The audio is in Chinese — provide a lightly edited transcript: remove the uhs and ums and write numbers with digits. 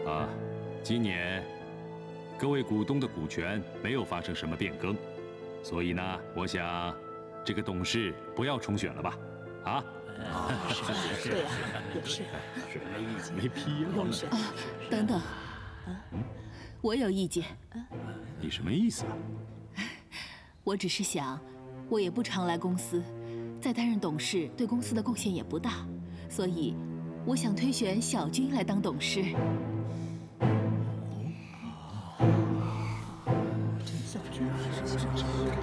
啊，今年各位股东的股权没有发生什么变更，所以呢，我想这个董事不要重选了吧？啊？ 对呀，也是， 没必要。 不用选。 等等，我有意见。 你什么意思啊？ 我只是想，我也不常来公司，再担任董事对公司的贡献也不大，所以我想推选小军来当董事。